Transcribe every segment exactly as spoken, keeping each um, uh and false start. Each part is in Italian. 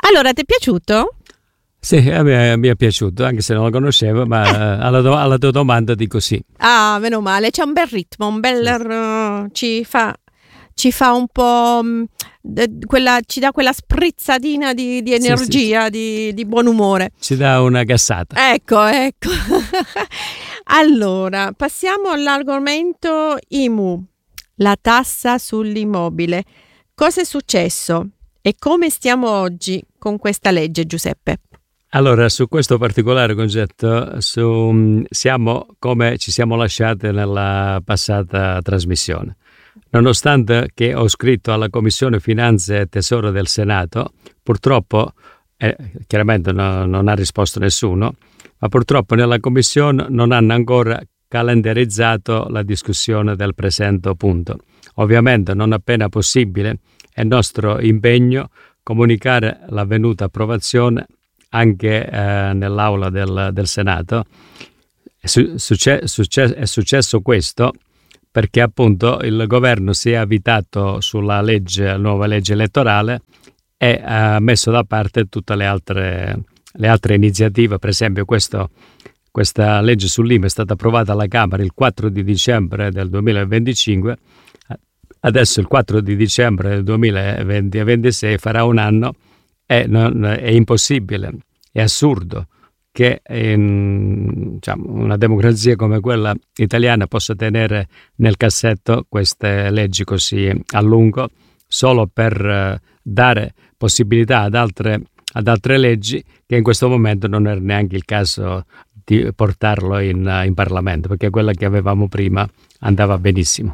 Allora, ti è piaciuto? Sì, a me mi è piaciuto, anche se non lo conoscevo, ma eh. alla, do- alla tua domanda dico sì. Ah, meno male, c'è un bel ritmo, un bel Sì. uh, ci fa ci fa un po' mh, de- quella ci dà quella sprizzatina di, di energia, sì, sì. Di, di buon umore. Ci dà una gassata. Ecco, ecco. Allora, passiamo all'argomento I M U, la tassa sull'immobile. Cosa è successo e come stiamo oggi con questa legge, Giuseppe? Allora, su questo particolare concetto su, siamo come ci siamo lasciati nella passata trasmissione. Nonostante che ho scritto alla Commissione Finanze e Tesoro del Senato, purtroppo, eh, chiaramente no, non ha risposto nessuno, ma purtroppo nella Commissione non hanno ancora calendarizzato la discussione del presente punto. Ovviamente non appena possibile è nostro impegno comunicare l'avvenuta approvazione anche eh, nell'aula del, del Senato. È, su, succe, succe, è successo questo perché appunto il governo si è avvitato sulla legge, nuova legge elettorale e ha messo da parte tutte le altre, le altre iniziative. Per esempio questo, questa legge sull'I M U è stata approvata alla Camera il quattro di dicembre del duemilaventicinque, adesso il quattro di dicembre del duemilaventisei farà un anno. È, non, è impossibile, è assurdo che in, diciamo, una democrazia come quella italiana possa tenere nel cassetto queste leggi così a lungo solo per uh, dare possibilità ad altre, ad altre leggi che in questo momento non era neanche il caso di portarlo in, in Parlamento, perché quella che avevamo prima andava benissimo.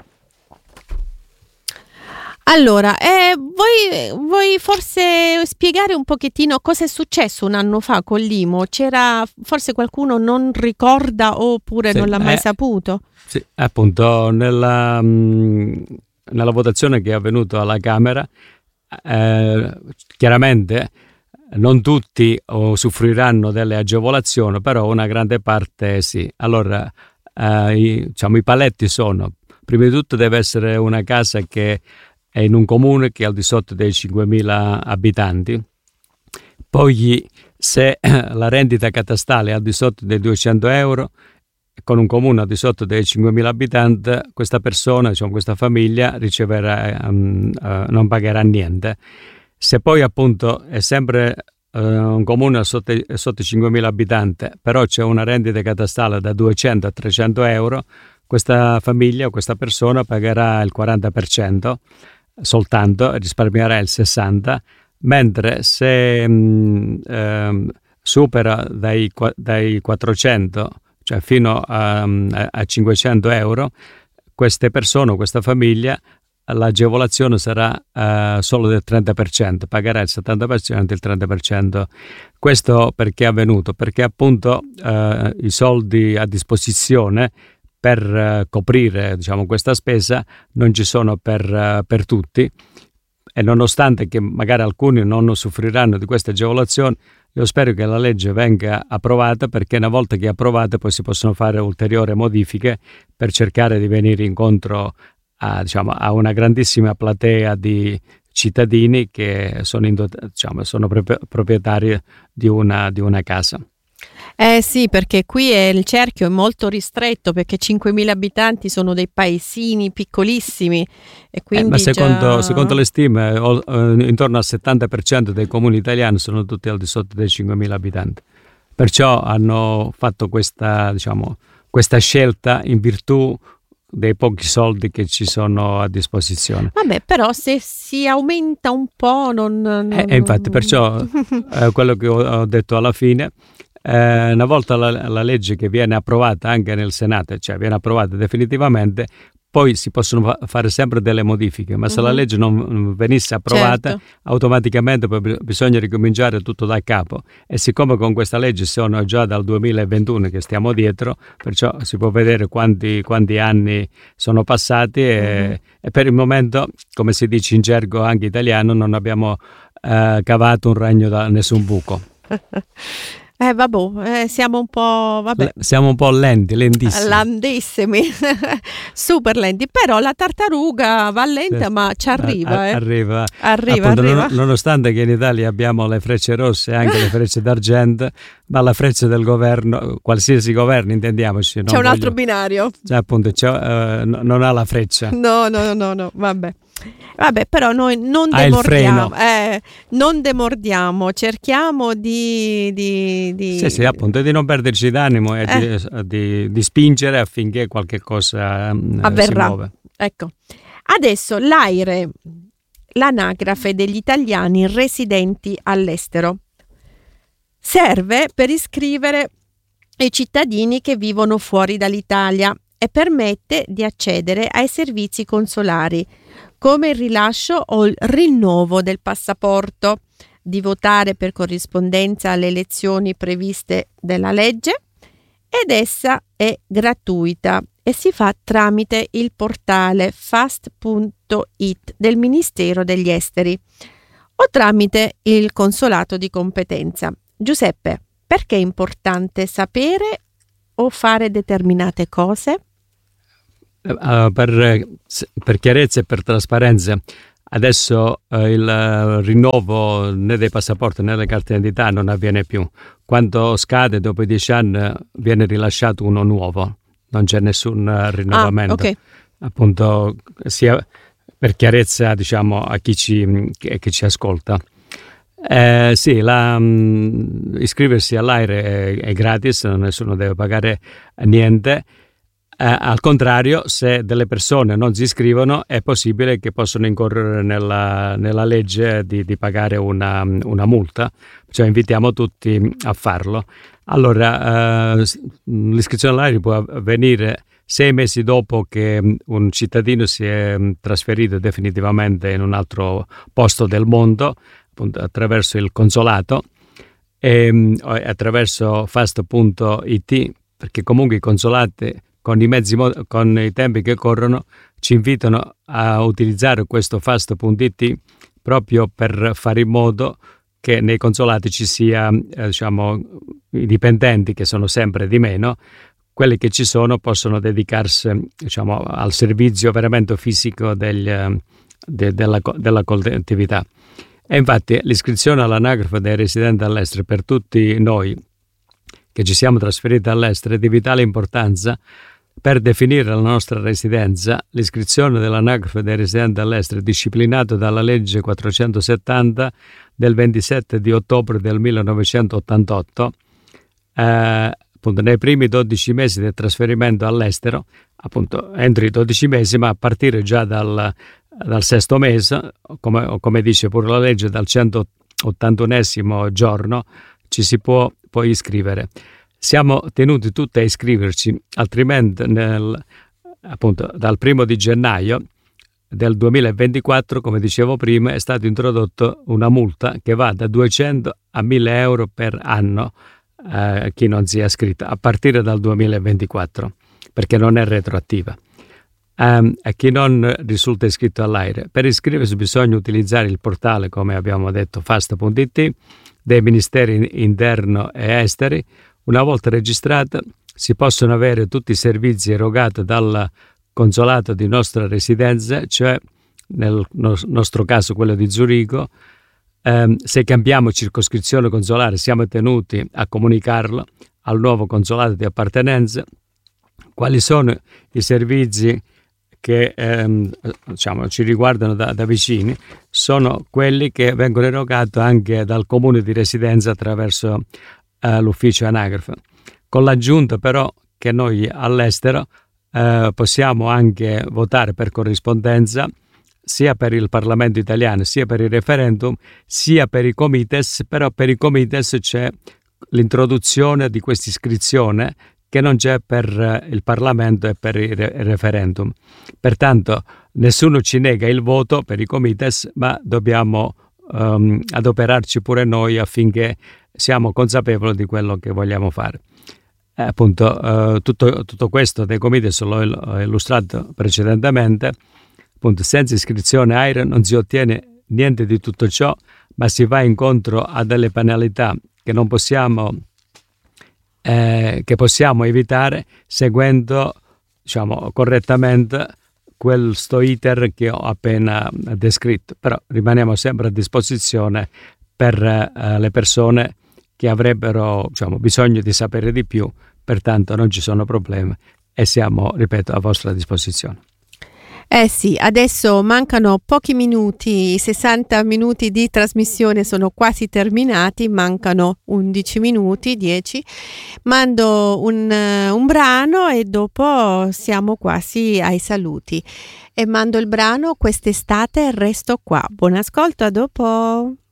Allora, eh, vuoi, vuoi forse spiegare un pochettino cosa è successo un anno fa con l'I M U? C'era, forse qualcuno non ricorda oppure sì, non l'ha mai eh, saputo? Sì, appunto nella, mh, nella votazione che è avvenuta alla Camera, eh, chiaramente non tutti usufruiranno delle agevolazioni, però una grande parte sì. Allora, eh, i, diciamo, i paletti sono, prima di tutto deve essere una casa che è in un comune che è al di sotto dei cinquemila abitanti, poi se la rendita catastale è al di sotto dei duecento euro, con un comune al di sotto dei cinquemila abitanti, questa persona, diciamo questa famiglia, riceverà, um, uh, non pagherà niente. Se poi appunto è sempre uh, un comune sotto, sotto i cinquemila abitanti, però c'è una rendita catastale da duecento a trecento euro, questa famiglia, questa persona pagherà il quaranta per cento soltanto, risparmierà il sessanta per cento, mentre se mh, eh, supera dai, dai quattrocento, cioè fino a, a cinquecento euro, queste persone, questa famiglia, l'agevolazione sarà uh, solo del trenta per cento, pagherà il settanta per cento e il trenta per cento. Questo perché è avvenuto? Perché appunto uh, i soldi a disposizione per uh, coprire, diciamo, questa spesa non ci sono per, uh, per tutti, e nonostante che magari alcuni non soffriranno di queste agevolazioni, io spero che la legge venga approvata, perché una volta che è approvata poi si possono fare ulteriori modifiche per cercare di venire incontro a, diciamo, a una grandissima platea di cittadini che sono, in, diciamo, sono proprietari di una, di una casa. Eh sì, perché qui è, il cerchio è molto ristretto, perché cinquemila abitanti sono dei paesini piccolissimi e quindi eh, ma secondo, già... secondo le stime o, eh, intorno al settanta per cento dei comuni italiani sono tutti al di sotto dei cinquemila abitanti, perciò hanno fatto questa, diciamo, questa scelta in virtù dei pochi soldi che ci sono a disposizione. Vabbè, però se si aumenta un po' non... non... E eh, infatti perciò eh, quello che ho, ho detto alla fine, eh, una volta la, la legge che viene approvata anche nel Senato, cioè viene approvata definitivamente, poi si possono fa- fare sempre delle modifiche, ma se uh-huh. la legge non, non venisse approvata, certo, automaticamente poi bisogna ricominciare tutto da capo, e siccome con questa legge sono già dal duemilaventuno che stiamo dietro, perciò si può vedere quanti, quanti anni sono passati e, uh-huh. e per il momento, come si dice in gergo anche italiano, non abbiamo eh, cavato un ragno da nessun buco. Eh, vabbè, eh, siamo un po', vabbè. Siamo un po' lenti, lentissimi. Lentissimi, super lenti. Però la tartaruga va lenta, sì, ma ci arriva. A- eh. Arriva. Arriva, Appunto, arriva. Non, nonostante che in Italia abbiamo le frecce rosse e anche le frecce d'argento, ma la freccia del governo, qualsiasi governo, intendiamoci. C'è un voglio... altro binario. Cioè, appunto, c'è, uh, non ha la freccia. No, no, no, no, vabbè. Vabbè, però noi non ah, demordiamo, eh, non demordiamo, cerchiamo di, di, di... Sì, sì, appunto, di non perderci d'animo e eh. di, di, di spingere affinché qualche cosa um, avverrà. Si muove. Ecco, adesso l'AIRE, l'anagrafe degli italiani residenti all'estero, serve per iscrivere i cittadini che vivono fuori dall'Italia e permette di accedere ai servizi consolari, come il rilascio o il rinnovo del passaporto, di votare per corrispondenza alle elezioni previste dalla legge, ed essa è gratuita e si fa tramite il portale fast punto it del Ministero degli Esteri o tramite il consolato di competenza. Giuseppe, perché è importante sapere o fare determinate cose? Uh, per, per chiarezza e per trasparenza, adesso uh, il uh, rinnovo né dei passaporti né delle carte d'identità non avviene più. Quando scade dopo i dieci anni viene rilasciato uno nuovo, non c'è nessun uh, rinnovamento. Ah, okay. Appunto, sia per chiarezza, diciamo, a chi ci, che, che ci ascolta. Eh, sì, la, um, iscriversi all'AIRE è, è gratis, nessuno deve pagare niente. Eh, al contrario, se delle persone non si iscrivono, è possibile che possano incorrere nella, nella legge di, di pagare una, una multa, cioè invitiamo tutti a farlo. Allora, eh, l'iscrizione all'AIRE può avvenire sei mesi dopo che un cittadino si è trasferito definitivamente in un altro posto del mondo, appunto attraverso il consolato e attraverso fast punto it, perché comunque i consolati con i mezzi, con i tempi che corrono, ci invitano a utilizzare questo fast punto it proprio per fare in modo che nei consolati ci sia, eh, diciamo, i dipendenti, che sono sempre di meno, quelli che ci sono possono dedicarsi, diciamo, al servizio veramente fisico degli, de, della, della collettività. E infatti l'iscrizione all'anagrafe dei residenti all'estero per tutti noi che ci siamo trasferiti all'estero è di vitale importanza. Per definire la nostra residenza, l'iscrizione dell'anagrafe dei residenti all'estero è disciplinato dalla legge quattrocentosettanta del ventisette di ottobre del millenovecentottantotto, eh, appunto nei primi dodici mesi del trasferimento all'estero, appunto entro i dodici mesi, ma a partire già dal, dal sesto mese, come, come dice pure la legge, dal centottantunesimo giorno ci si può poi iscrivere. Siamo tenuti tutti a iscriverci, altrimenti nel, appunto dal primo di gennaio del duemilaventiquattro, come dicevo prima, è stato introdotto una multa che va da duecento a mille euro per anno a eh, chi non si è iscritto, a partire dal duemilaventiquattro, perché non è retroattiva. Um, a chi non risulta iscritto all'AIRE, per iscriversi bisogna utilizzare il portale, come abbiamo detto, fast punto it dei Ministeri Interno e Esteri. Una volta registrata si possono avere tutti i servizi erogati dal consolato di nostra residenza, cioè nel nostro caso quello di Zurigo. Eh, se cambiamo circoscrizione consolare siamo tenuti a comunicarlo al nuovo consolato di appartenenza. Quali sono i servizi che ehm, diciamo, ci riguardano da, da vicini? Sono quelli che vengono erogati anche dal comune di residenza attraverso Uh, l'ufficio anagrafe, con l'aggiunta però che noi all'estero uh, possiamo anche votare per corrispondenza sia per il Parlamento italiano, sia per il referendum, sia per i comites. Però per i comites c'è l'introduzione di questa iscrizione che non c'è per uh, il Parlamento e per il re- referendum. Pertanto nessuno ci nega il voto per i comites, ma dobbiamo um, adoperarci pure noi affinché siamo consapevoli di quello che vogliamo fare. Eh, appunto, eh, tutto, tutto questo dei comites l'ho illustrato precedentemente. Appunto, senza iscrizione AIRE non si ottiene niente di tutto ciò, ma si va incontro a delle penalità che non possiamo eh, che possiamo evitare seguendo, diciamo, correttamente quel sto iter che ho appena descritto, però rimaniamo sempre a disposizione per eh, le persone che avrebbero, diciamo, bisogno di sapere di più, pertanto non ci sono problemi e siamo, ripeto, a vostra disposizione. Eh sì, adesso mancano pochi minuti, i sessanta minuti di trasmissione sono quasi terminati, mancano undici minuti, dieci. Mando un, un brano e dopo siamo quasi ai saluti. E mando il brano Quest'estate resto qua. Buon ascolto, a dopo.